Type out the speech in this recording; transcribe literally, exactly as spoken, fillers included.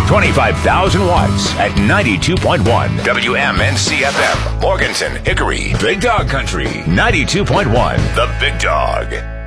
twenty-five thousand watts at ninety-two point one W M N C F M. Morganton, Hickory. Big Dog Country. ninety-two point one. The Big Dog.